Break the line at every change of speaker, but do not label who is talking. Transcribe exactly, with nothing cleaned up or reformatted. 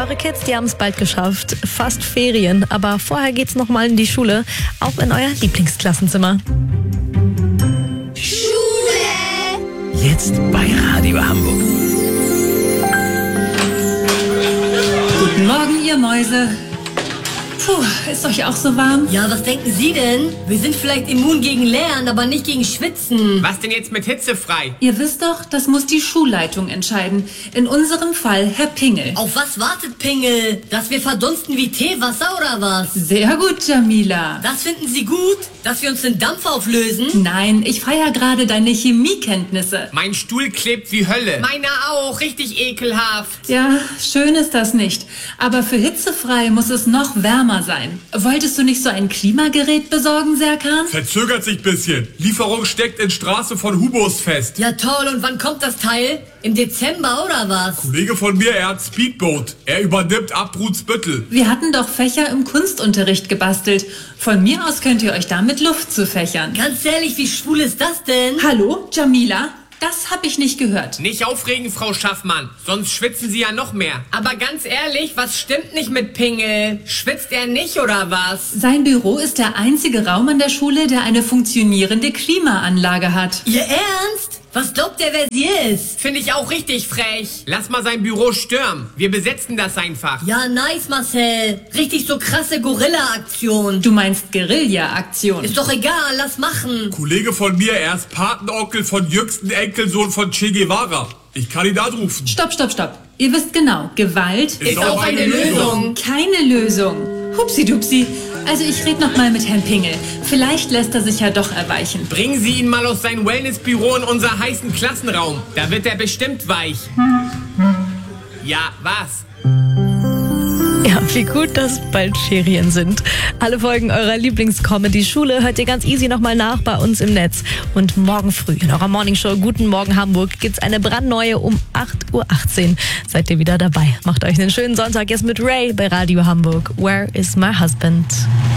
Eure Kids, die haben es bald geschafft. Fast Ferien. Aber vorher geht's noch mal in die Schule. Auch in euer Lieblingsklassenzimmer.
Schule! Jetzt bei Radio Hamburg.
Guten Morgen, ihr Mäuse. Puh, ist euch auch so warm?
Ja, was denken Sie denn? Wir sind vielleicht immun gegen Lernen, aber nicht gegen Schwitzen.
Was denn jetzt mit hitzefrei?
Ihr wisst doch, das muss die Schulleitung entscheiden. In unserem Fall Herr Pingel.
Auf was wartet Pingel? Dass wir verdunsten wie Teewasser oder was?
Sehr gut, Jamila.
Das finden Sie gut? Dass wir uns in Dampf auflösen?
Nein, ich feiere gerade deine Chemiekenntnisse.
Mein Stuhl klebt wie Hölle.
Meiner auch, richtig ekelhaft.
Ja, schön ist das nicht. Aber für hitzefrei muss es noch wärmer sein. Wolltest du nicht so ein Klimagerät besorgen, Serkan?
Verzögert sich bisschen. Lieferung steckt in Straße von Hubos fest.
Ja toll, und wann kommt das Teil? Im Dezember oder was?
Kollege von mir, er hat Speedboat. Er übernimmt Abbrutsbüttel.
Wir hatten doch Fächer im Kunstunterricht gebastelt. Von mir aus könnt ihr euch damit Luft zufächern.
Ganz ehrlich, wie schwul ist das denn?
Hallo, Jamila? Das hab ich nicht gehört.
Nicht aufregen, Frau Schaffmann, sonst schwitzen Sie ja noch mehr.
Aber ganz ehrlich, was stimmt nicht mit Pingel? Schwitzt er nicht oder was?
Sein Büro ist der einzige Raum an der Schule, der eine funktionierende Klimaanlage hat.
Ihr Ernst? Was glaubt der, wer sie ist?
Finde ich auch richtig frech.
Lass mal sein Büro stürmen. Wir besetzen das einfach.
Ja, nice, Marcel. Richtig so krasse Gorilla-Aktion.
Du meinst Guerilla-Aktion.
Ist doch egal, lass machen.
Kollege von mir, er ist Patenonkel von jüngsten Enkelsohn von Che Guevara. Ich kann ihn anrufen.
Stopp, stopp, stopp. Ihr wisst genau, Gewalt
ist, ist auch eine Lösung.
Keine Lösung. Hupsi-dupsi. Also ich rede noch mal mit Herrn Pingel. Vielleicht lässt er sich ja doch erweichen.
Bringen Sie ihn mal aus seinem Wellnessbüro in unser heißen Klassenraum. Da wird er bestimmt weich. Ja, was?
Ja, wie gut, dass bald Ferien sind. Alle Folgen eurer Lieblingscomedy-Schule hört ihr ganz easy nochmal nach bei uns im Netz. Und morgen früh in eurer Morningshow Guten Morgen Hamburg gibt's eine brandneue um acht Uhr achtzehn. Seid ihr wieder dabei. Macht euch einen schönen Sonntag jetzt mit Ray bei Radio Hamburg. Where is my husband?